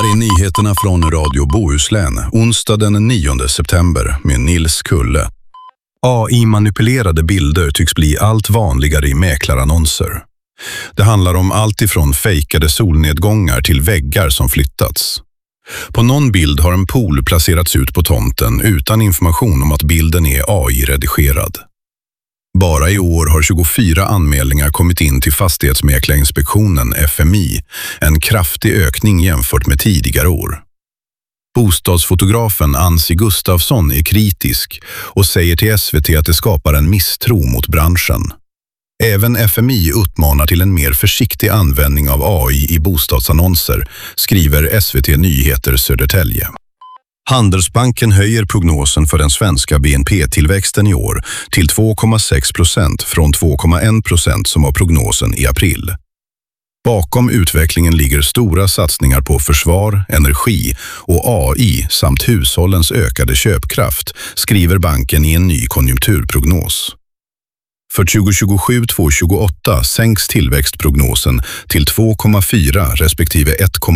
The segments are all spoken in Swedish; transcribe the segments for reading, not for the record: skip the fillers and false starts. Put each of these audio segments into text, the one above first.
Här är nyheterna från Radio Bohuslän, onsdag den 9 september med Nils Kulle. AI-manipulerade bilder tycks bli allt vanligare i mäklarannonser. Det handlar om allt ifrån fejkade solnedgångar till väggar som flyttats. På någon bild har en pool placerats ut på tomten utan information om att bilden är AI-redigerad. Bara i år har 24 anmälningar kommit in till Fastighetsmäklarinspektionen FMI, en kraftig ökning jämfört med tidigare år. Bostadsfotografen Ansi Gustafsson är kritisk och säger till SVT att det skapar en misstro mot branschen. Även FMI uppmanar till en mer försiktig användning av AI i bostadsannonser, skriver SVT Nyheter Södertälje. Handelsbanken höjer prognosen för den svenska BNP-tillväxten i år till 2,6% från 2,1% som var prognosen i april. Bakom utvecklingen ligger stora satsningar på försvar, energi och AI samt hushållens ökade köpkraft, skriver banken i en ny konjunkturprognos. För 2027-2028 sänks tillväxtprognosen till 2,4 respektive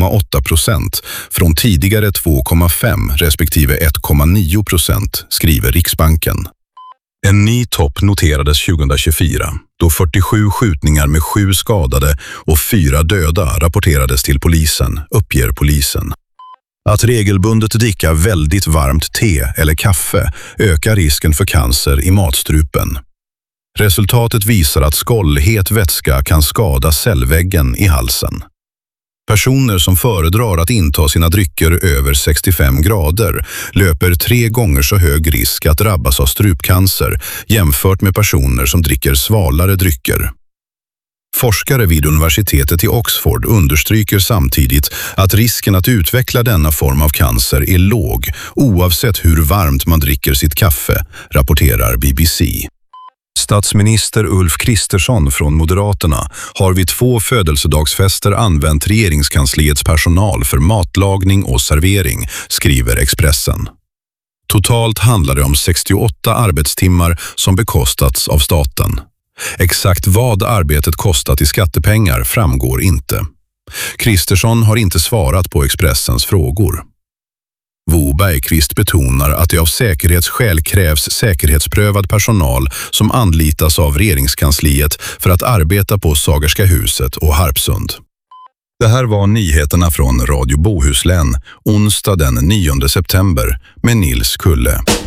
1,8% från tidigare 2,5 respektive 1,9%, skriver Riksbanken. En ny topp noterades 2024, då 47 skjutningar med 7 skadade och 4 döda rapporterades till polisen, uppger polisen. Att regelbundet dricka väldigt varmt te eller kaffe ökar risken för cancer i matstrupen. Resultatet visar att skållhet vätska kan skada cellväggen i halsen. Personer som föredrar att inta sina drycker över 65 grader löper 3 gånger så hög risk att drabbas av strupcancer jämfört med personer som dricker svalare drycker. Forskare vid universitetet i Oxford understryker samtidigt att risken att utveckla denna form av cancer är låg oavsett hur varmt man dricker sitt kaffe, rapporterar BBC. Statsminister Ulf Kristersson från Moderaterna har vid 2 födelsedagsfester använt regeringskansliets personal för matlagning och servering, skriver Expressen. Totalt handlar det om 68 arbetstimmar som bekostats av staten. Exakt vad arbetet kostat i skattepengar framgår inte. Kristersson har inte svarat på Expressens frågor. Bo Bergqvist betonar att det av säkerhetsskäl krävs säkerhetsprövad personal som anlitas av regeringskansliet för att arbeta på Sagerska huset och Harpsund. Det här var nyheterna från Radio Bohuslän, onsdag den 9 september med Nils Kulle.